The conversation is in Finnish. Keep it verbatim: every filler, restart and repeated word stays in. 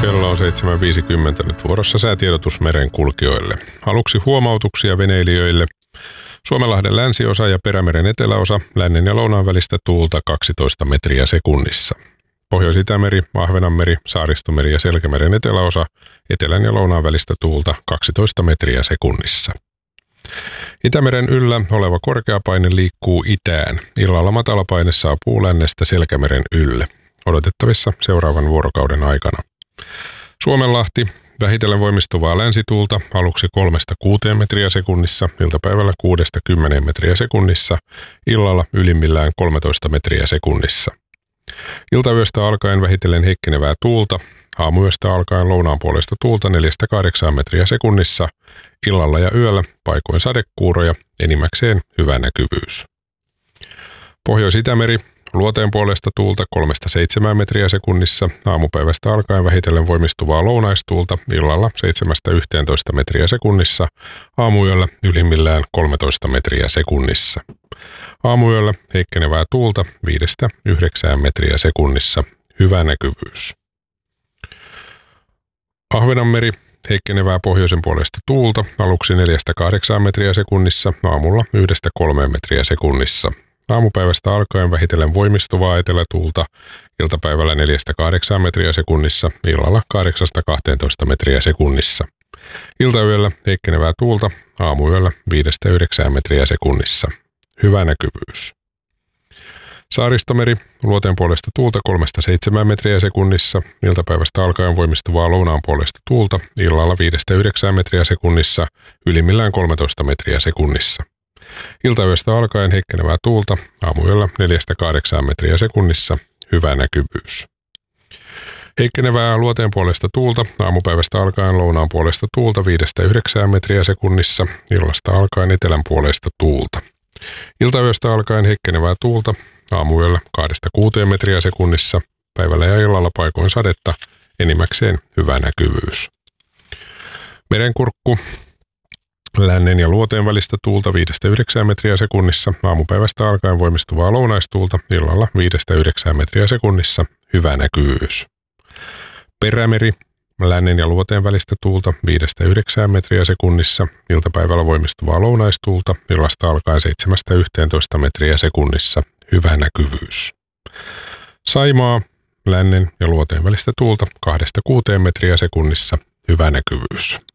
Kello on seitsemän viisikymmentä, nyt vuorossa säätiedotus merenkulkijoille. Aluksi huomautuksia veneilijöille. Suomenlahden länsiosa ja Perämeren eteläosa, lännen ja lounaan välistä tuulta kaksitoista metriä sekunnissa. Pohjois-Itämeri, Ahvenanmeri, Saaristomeri ja Selkämeren eteläosa, etelän ja lounaan välistä tuulta kaksitoista metriä sekunnissa. Itämeren yllä oleva korkeapaine liikkuu itään. Illalla matalapaine saapuu lännestä Selkämeren ylle. Odotettavissa seuraavan vuorokauden aikana. Suomenlahti, vähitellen voimistuvaa länsituulta, aluksi kolmesta kuuteen metriä sekunnissa, iltapäivällä kuudesta kymmeneen metriä sekunnissa, illalla ylimmillään kolmetoista metriä sekunnissa. Iltayöstä alkaen vähitellen heikkenevää tuulta, aamuyöstä alkaen lounaan puolesta tuulta neljästä kahdeksaan metriä sekunnissa, illalla ja yöllä paikoin sadekuuroja, enimmäkseen hyvä näkyvyys. Pohjois-Itämeri, luoteen puolesta tuulta kolmesta seitsemään metriä sekunnissa, aamupäivästä alkaen vähitellen voimistuvaa lounaistuulta, illalla seitsemästä yhteentoista metriä sekunnissa, aamuyöllä ylimmillään kolmetoista metriä sekunnissa. Aamuyöllä heikkenevää tuulta viidestä yhdeksään metriä sekunnissa, hyvä näkyvyys. Ahvenanmeri, heikkenevää pohjoisen puolesta tuulta, aluksi neljästä kahdeksaan metriä sekunnissa, aamulla yhdestä kolmeen metriä sekunnissa. Aamupäivästä alkaen vähitellen voimistuvaa etelätuulta, iltapäivällä neljästä kahdeksaan metriä sekunnissa, illalla kahdeksasta kahteentoista metriä sekunnissa. Iltayöllä heikkenevää tuulta, aamuyöllä viidestä yhdeksään metriä sekunnissa. Hyvä näkyvyys. Saaristomeri, luoteen puolesta tuulta kolmesta seitsemään metriä sekunnissa, iltapäivästä alkaen voimistuvaa lounaan puolesta tuulta, illalla viidestä yhdeksään metriä sekunnissa, ylimmillään kolmetoista metriä sekunnissa. Iltayöstä alkaen heikkenevää tuulta, aamuyöllä neljästä kahdeksaan metriä sekunnissa, hyvä näkyvyys. Heikkenevää luoteen puolesta tuulta, aamupäivästä alkaen lounaan puolesta tuulta viidestä yhdeksään metriä sekunnissa, illasta alkaen etelän puolesta tuulta. Iltayöstä alkaen heikkenevää tuulta, aamuyöllä kahdesta kuuteen metriä sekunnissa, päivällä ja illalla paikoin sadetta, enimmäkseen hyvä näkyvyys. Merenkurkku, lännen ja luoteen välistä tuulta viidestä yhdeksään metriä sekunnissa, aamupäivästä alkaen voimistuvaa lounaistuulta, illalla viidestä yhdeksään metriä sekunnissa, hyvä näkyvyys. Perämeri, lännen ja luoteen välistä tuulta viidestä yhdeksään metriä sekunnissa, iltapäivällä voimistuvaa lounaistuulta, illasta alkaen seitsemästä yhteentoista metriä sekunnissa, hyvä näkyvyys. Saimaa, lännen ja luoteen välistä tuulta kahdesta kuuteen metriä sekunnissa, hyvä näkyvyys.